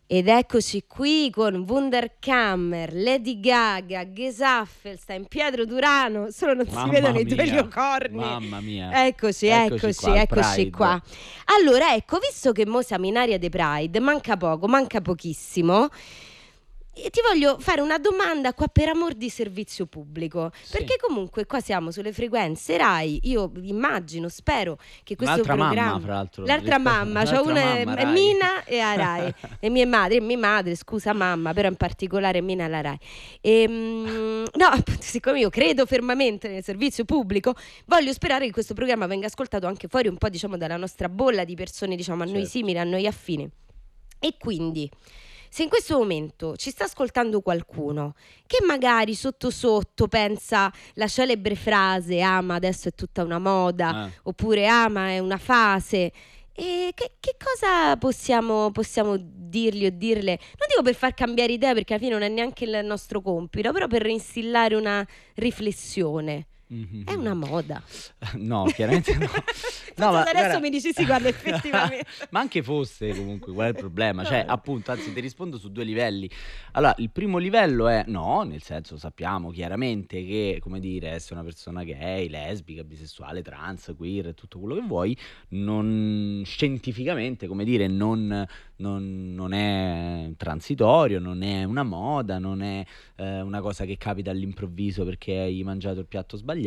Ed eccoci qui con Wunderkammer, Lady Gaga, Gesaffelstein, Pietro Durano. Solo non si vedono i tuoi corni. Mamma mia. Eccoci qua. Allora, ecco, visto che mo siamo in area di Pride, manca pochissimo. E ti voglio fare una domanda qua per amor di servizio pubblico, perché comunque qua siamo sulle frequenze Rai. Io immagino, spero che questo programma, mamma, fra l'altro, l'altra mamma, c'ho una Rai. Mina e a Rai e mia madre, scusa mamma, però in particolare Mina alla Rai. No, siccome io credo fermamente nel servizio pubblico, voglio sperare che questo programma venga ascoltato anche fuori un po', diciamo, dalla nostra bolla di persone, diciamo, a noi simili, a noi affini. E quindi, se in questo momento ci sta ascoltando qualcuno che magari sotto sotto pensa la celebre frase "ama adesso è tutta una moda", oppure "ama è una fase", e che cosa possiamo dirgli o dirle? Non dico per far cambiare idea, perché alla fine non è neanche il nostro compito, però per instillare una riflessione. È una moda. No, chiaramente no. No, ma adesso mi dici sì, guarda, effettivamente. Ma anche fosse, comunque, qual è il problema? Cioè, appunto, anzi, ti rispondo su 2 livelli. Allora, il primo livello è no, nel senso, sappiamo chiaramente che, come dire, essere una persona gay, lesbica, bisessuale, trans, queer, tutto quello che vuoi, non scientificamente, come dire, non è transitorio, non è una moda, non è una cosa che capita all'improvviso perché hai mangiato il piatto sbagliato.